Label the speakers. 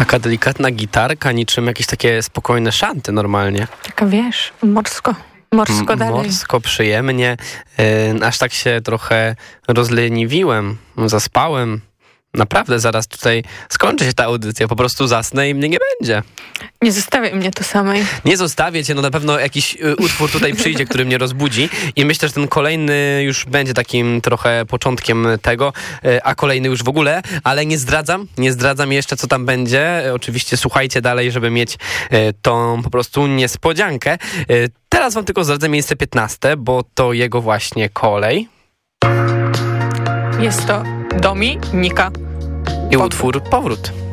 Speaker 1: Taka delikatna gitarka, niczym jakieś takie spokojne szanty normalnie.
Speaker 2: Taka wiesz, morsko dalej.
Speaker 1: Morsko, przyjemnie. Aż tak się trochę rozleniwiłem, zaspałem. Naprawdę, zaraz tutaj skończy się ta audycja, po prostu zasnę i mnie nie będzie.
Speaker 2: Nie zostawiaj mnie tu samej.
Speaker 1: Nie zostawię cię, no na pewno jakiś utwór tutaj przyjdzie, który mnie rozbudzi i myślę, że ten kolejny już będzie takim trochę początkiem tego, a kolejny już w ogóle, ale nie zdradzam jeszcze, co tam będzie. Oczywiście słuchajcie dalej, żeby mieć tą po prostu niespodziankę. Teraz wam tylko zdradzę miejsce 15, bo to jego właśnie kolej.
Speaker 2: Jest to Dominika.
Speaker 1: I utwór Powrót.